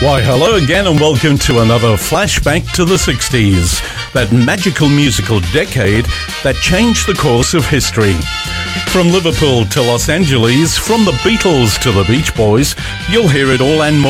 Why, hello again and welcome to another flashback to the 60s, that magical musical decade that changed the course of history. From Liverpool to Los Angeles, from the Beatles to the Beach Boys, you'll hear it all and more